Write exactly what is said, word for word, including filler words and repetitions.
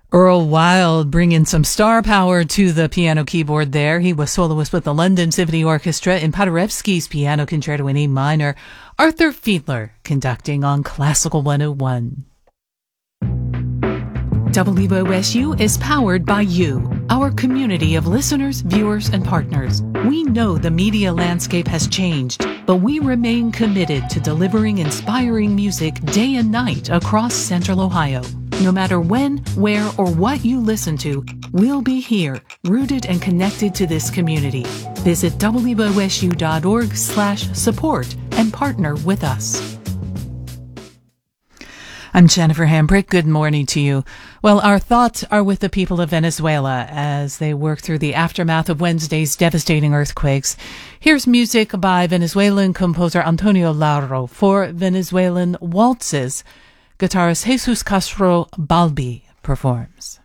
Earl Wild bringing some star power to the piano keyboard there. He was soloist with the London Symphony Orchestra in Paderewski's Piano Concerto in A minor. Arthur Fiedler conducting on Classical one oh one. W O S U is powered by you, our community of listeners, viewers, and partners. We know the media landscape has changed, but we remain committed to delivering inspiring music day and night across Central Ohio. No matter when, where, or what you listen to, we'll be here, rooted and connected to this community. Visit W O S U dot org slash support and partner with us. I'm Jennifer Hambrick. Good morning to you. Well, our thoughts are with the people of Venezuela as they work through the aftermath of Wednesday's devastating earthquakes. Here's music by Venezuelan composer Antonio Larro for Venezuelan waltzes. Guitarist Jesus Castro Balbi performs.